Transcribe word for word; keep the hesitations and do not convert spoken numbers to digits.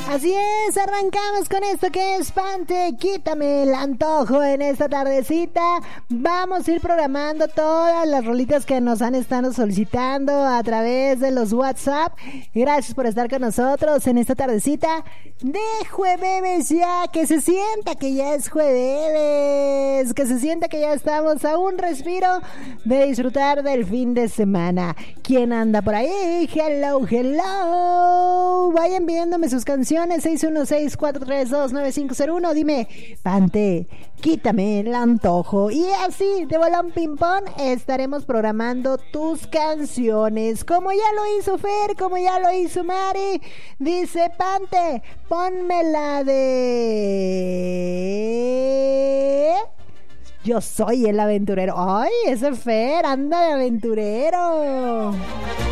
Así es, arrancamos con esto que es Pante, quítame el antojo en esta tardecita. Vamos a ir programando todas las rolitas que nos han estado solicitando a través de los WhatsApp. Gracias por estar con nosotros en esta tardecita de jueves ya, que se sienta que ya es jueves, que se sienta que ya estamos a un respiro de disfrutar del fin de semana. ¿Quién anda por ahí? Hello, hello. Vayan viéndome sus canciones. seis uno seis, cuatro tres dos, nueve cinco cero uno. Dime, Pante, quítame el antojo. Y así, de bolón ping pong, estaremos programando tus canciones. Como ya lo hizo Fer, como ya lo hizo Mari. Dice, Pante, ponme la de... Yo soy el aventurero. Ay, ese Fer anda de aventurero.